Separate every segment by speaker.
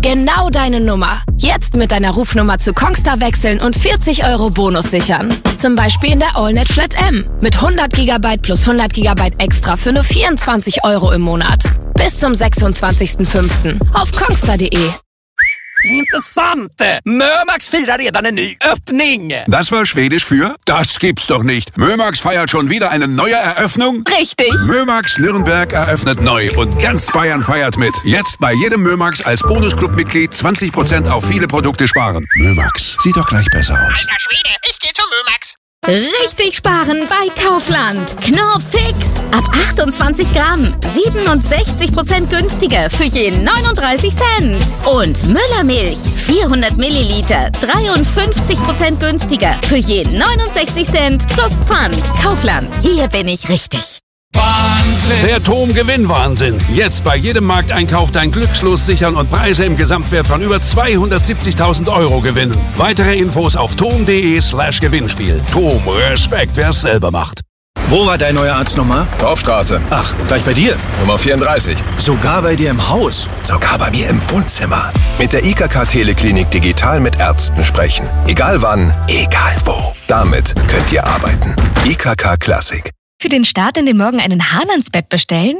Speaker 1: Genau deine Nummer. Jetzt mit deiner Rufnummer zu Kongstar wechseln und 40 € Bonus sichern. Zum Beispiel in der AllNet Flat M. Mit 100 GB plus 100 GB extra für nur 24 € im Monat. Bis zum 26.05. auf kongstar.de.
Speaker 2: Intressant! Mömax firar redan en ny öppning!
Speaker 3: Das war Schwedisch für? Das gibt's doch nicht. Mömax feiert schon wieder eine neue Eröffnung?
Speaker 1: Richtig!
Speaker 3: Mömax Nürnberg eröffnet neu und ganz Bayern feiert mit. Jetzt bei jedem Mömax als Bonusclub-Mitglied 20% auf viele Produkte sparen. Mömax, sieht doch gleich besser aus.
Speaker 2: Alter Schwede, ich geh zu Mömax!
Speaker 1: Richtig sparen bei Kaufland. Knorr Fix. Ab 28 Gramm. 67% günstiger für je 39 Cent. Und Müllermilch. 400 Milliliter. 53% günstiger für je 69 Cent plus Pfand. Kaufland. Hier bin ich richtig.
Speaker 2: Wahnsinn!
Speaker 3: Der TOM-Gewinnwahnsinn. Jetzt bei jedem Markteinkauf dein Glückslos sichern und Preise im Gesamtwert von über 270.000 € gewinnen. Weitere Infos auf tom.de/Gewinnspiel. TOM, Respekt, wer es selber macht.
Speaker 4: Wo war dein neuer Arzt nochmal?
Speaker 5: Dorfstraße.
Speaker 4: Ach, gleich bei dir.
Speaker 5: Nummer 34.
Speaker 4: Sogar bei dir im Haus.
Speaker 5: Sogar bei mir im Wohnzimmer. Mit der IKK Teleklinik digital mit Ärzten sprechen. Egal wann, egal wo. Damit könnt ihr arbeiten. IKK Classic.
Speaker 1: Für den Start in den Morgen einen Hahn ans Bett bestellen?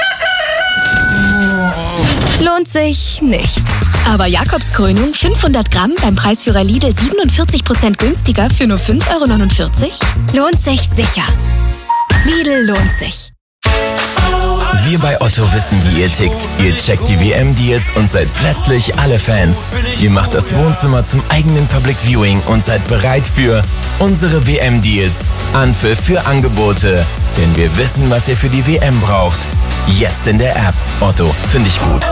Speaker 1: Lohnt sich nicht. Aber Jakobskrönung 500 Gramm beim Preisführer Lidl 47% günstiger für nur 5,49 € lohnt sich sicher. Lidl lohnt sich.
Speaker 6: Wir bei Otto wissen, wie ihr tickt. Ihr checkt die WM-Deals und seid plötzlich alle Fans. Ihr macht das Wohnzimmer zum eigenen Public Viewing und seid bereit für unsere WM-Deals. Anpfiff für Angebote. Denn wir wissen, was ihr für die WM braucht. Jetzt in der App. Otto, finde ich gut.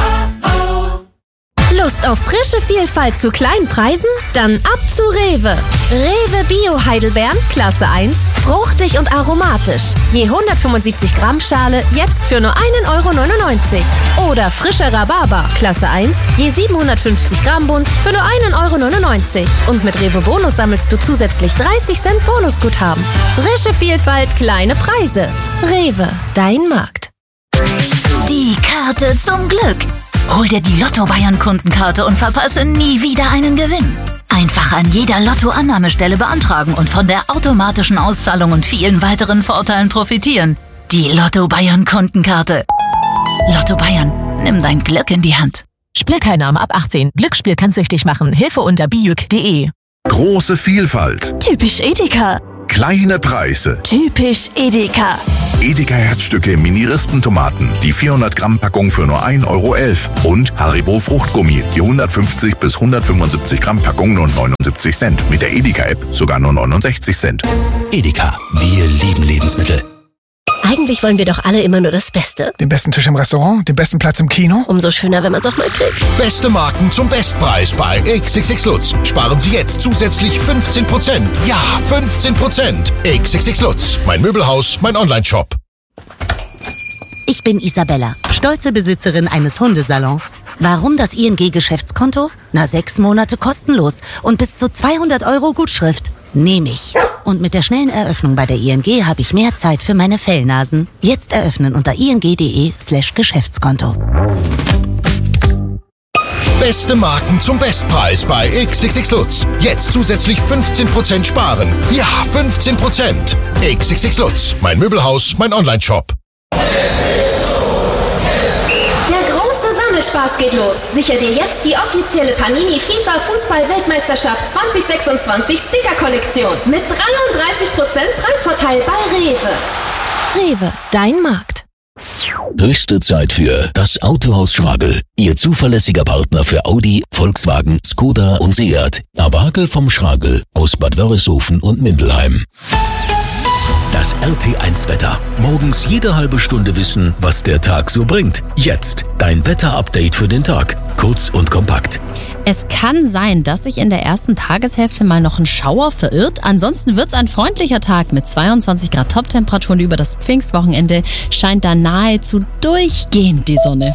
Speaker 7: Lust auf frische Vielfalt zu kleinen Preisen? Dann ab zu Rewe. Rewe Bio Heidelbeeren, Klasse 1, fruchtig und aromatisch. Je 175 Gramm Schale, jetzt für nur 1,99 €. Oder frischer Rhabarber, Klasse 1, je 750 Gramm Bund, für nur 1,99 €. Und mit Rewe Bonus sammelst du zusätzlich 30 Cent Bonusguthaben. Frische Vielfalt, kleine Preise. Rewe, dein Markt.
Speaker 8: Die Karte zum Glück. Hol dir die Lotto Bayern Kundenkarte und verpasse nie wieder einen Gewinn. Einfach an jeder Lotto-Annahmestelle beantragen und von der automatischen Auszahlung und vielen weiteren Vorteilen profitieren. Die Lotto Bayern Kundenkarte. Lotto Bayern, nimm dein Glück in die Hand.
Speaker 9: Spielteilnahme ab 18. Glücksspiel kann süchtig machen. Hilfe unter biuk.de.
Speaker 10: Große Vielfalt.
Speaker 7: Typisch Edeka.
Speaker 10: Kleine Preise.
Speaker 7: Typisch Edeka.
Speaker 10: Edeka Herzstücke Mini-Rispentomaten. Die 400 Gramm Packung für nur 1,11 €. Und Haribo Fruchtgummi. Die 150 bis 175 Gramm Packung nur 79 Cent. Mit der Edeka-App sogar nur 69 Cent.
Speaker 11: Edeka. Wir lieben Lebensmittel.
Speaker 7: Eigentlich wollen wir doch alle immer nur das Beste.
Speaker 12: Den besten Tisch im Restaurant, den besten Platz im Kino.
Speaker 7: Umso schöner, wenn man es auch mal kriegt.
Speaker 13: Beste Marken zum Bestpreis bei XXX Lutz. Sparen Sie jetzt zusätzlich 15%. Ja, 15%. XXX Lutz. Mein Möbelhaus, mein Online-Shop.
Speaker 14: Ich bin Isabella, stolze Besitzerin eines Hundesalons. Warum das ING-Geschäftskonto? 6 Monate kostenlos und bis zu 200 € Gutschrift. Nehme ich. Und mit der schnellen Eröffnung bei der ING habe ich mehr Zeit für meine Fellnasen. Jetzt eröffnen unter ing.de/Geschäftskonto.
Speaker 13: Beste Marken zum Bestpreis bei XXX Lutz. Jetzt zusätzlich 15% sparen. Ja, 15%. XXX Lutz. Mein Möbelhaus, mein Online-Shop.
Speaker 7: Spaß geht los. Sicher dir jetzt die offizielle Panini FIFA Fußball-Weltmeisterschaft 2026 Sticker-Kollektion mit 33% Preisvorteil bei Rewe. Rewe, dein Markt.
Speaker 11: Höchste Zeit für das Autohaus Schragel. Ihr zuverlässiger Partner für Audi, Volkswagen, Skoda und Seat. Aber Hackel vom Schragel aus Bad Wörishofen und Mindelheim. Das RT1-Wetter. Morgens jede halbe Stunde wissen, was der Tag so bringt. Jetzt dein Wetter-Update für den Tag. Kurz und kompakt.
Speaker 15: Es kann sein, dass sich in der ersten Tageshälfte mal noch ein Schauer verirrt. Ansonsten wird es ein freundlicher Tag mit 22 Grad Top-Temperaturen. Über das Pfingstwochenende scheint da nahezu durchgehend die Sonne.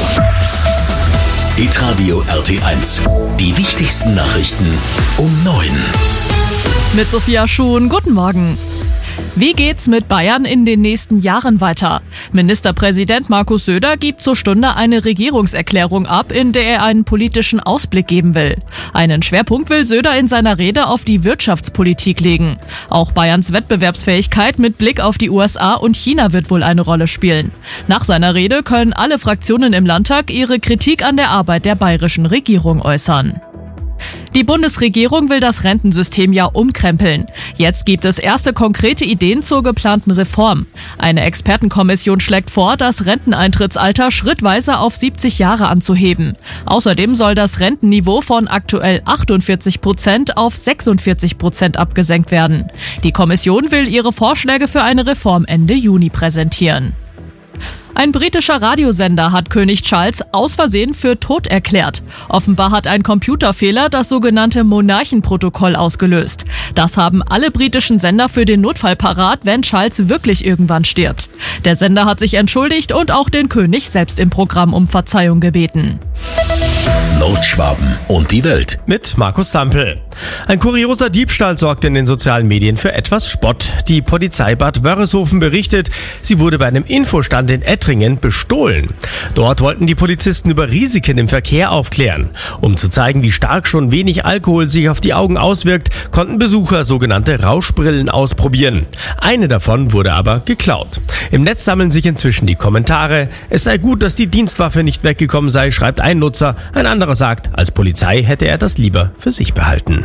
Speaker 11: Hitradio RT1. Die wichtigsten Nachrichten um 9.
Speaker 16: Mit Sophia Schuhn. Guten Morgen. Wie geht's mit Bayern in den nächsten Jahren weiter? Ministerpräsident Markus Söder gibt zur Stunde eine Regierungserklärung ab, in der er einen politischen Ausblick geben will. Einen Schwerpunkt will Söder in seiner Rede auf die Wirtschaftspolitik legen. Auch Bayerns Wettbewerbsfähigkeit mit Blick auf die USA und China wird wohl eine Rolle spielen. Nach seiner Rede können alle Fraktionen im Landtag ihre Kritik an der Arbeit der bayerischen Regierung äußern. Die Bundesregierung will das Rentensystem ja umkrempeln. Jetzt gibt es erste konkrete Ideen zur geplanten Reform. Eine Expertenkommission schlägt vor, das Renteneintrittsalter schrittweise auf 70 Jahre anzuheben. Außerdem soll das Rentenniveau von aktuell 48% auf 46% abgesenkt werden. Die Kommission will ihre Vorschläge für eine Reform Ende Juni präsentieren. Ein britischer Radiosender hat König Charles aus Versehen für tot erklärt. Offenbar hat ein Computerfehler das sogenannte Monarchenprotokoll ausgelöst. Das haben alle britischen Sender für den Notfall parat, wenn Charles wirklich irgendwann stirbt. Der Sender hat sich entschuldigt und auch den König selbst im Programm um Verzeihung gebeten.
Speaker 11: Nordschwaben und die Welt.
Speaker 17: Mit Markus Sampel. Ein kurioser Diebstahl sorgt in den sozialen Medien für etwas Spott. Die Polizei Bad Wörishofen berichtet, sie wurde bei einem Infostand in Ettringen bestohlen. Dort wollten die Polizisten über Risiken im Verkehr aufklären. Um zu zeigen, wie stark schon wenig Alkohol sich auf die Augen auswirkt, konnten Besucher sogenannte Rauschbrillen ausprobieren. Eine davon wurde aber geklaut. Im Netz sammeln sich inzwischen die Kommentare. Es sei gut, dass die Dienstwaffe nicht weggekommen sei, schreibt ein Nutzer. Ein anderer sagt, als Polizei hätte er das lieber für sich behalten.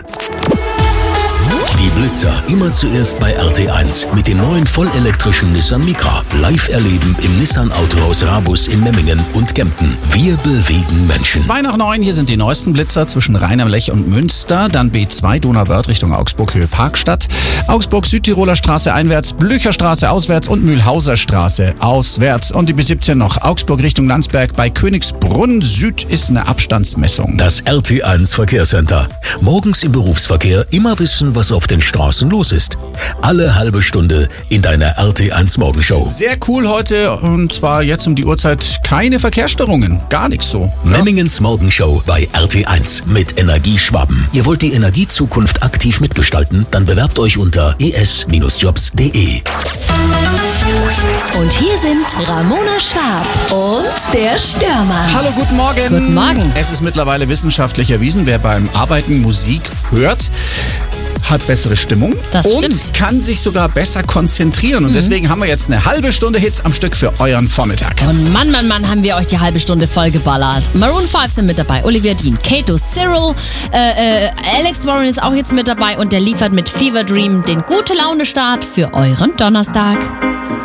Speaker 11: Die Blitzer immer zuerst bei RT1 mit dem neuen vollelektrischen Nissan Micra. Live erleben im Nissan Autohaus Rabus in Memmingen und Kempten. Wir bewegen Menschen.
Speaker 18: 8:02, hier sind die neuesten Blitzer zwischen Rhein-am-Lech und Münster, dann B2 Donauwörth Richtung Augsburg Höhe Parkstadt, Augsburg Südtiroler Straße einwärts, Blücherstraße auswärts und Mühlhauser Straße auswärts. Und die B17 noch Augsburg Richtung Landsberg bei Königsbrunn Süd ist eine Abstandsmessung.
Speaker 11: Das RT1 Verkehrscenter. Morgens im Berufsverkehr immer wissen, was auf den Straßen los ist. Alle halbe Stunde in deiner RT1 Morgenshow.
Speaker 18: Sehr cool heute, und zwar jetzt um die Uhrzeit keine Verkehrsstörungen. Gar nichts so.
Speaker 11: Ja? Memmingens Morgenshow bei RT1 mit Energie Schwaben. Ihr wollt die Energiezukunft aktiv mitgestalten? Dann bewerbt euch unter es-jobs.de.
Speaker 7: Und hier sind Ramona Schwab und der Stürmer.
Speaker 18: Hallo, guten Morgen.
Speaker 15: Guten Morgen.
Speaker 18: Es ist mittlerweile wissenschaftlich erwiesen, wer beim Arbeiten Musik hört, hat bessere Stimmung und kann sich sogar besser konzentrieren. Und deswegen haben wir jetzt eine halbe Stunde Hits am Stück für euren Vormittag.
Speaker 15: Und Mann, haben wir euch die halbe Stunde vollgeballert. Maroon 5 sind mit dabei, Olivia Dean, Kato, Cyril, Alex Warren ist auch jetzt mit dabei und der liefert mit Fever Dream den Gute-Laune-Start für euren Donnerstag.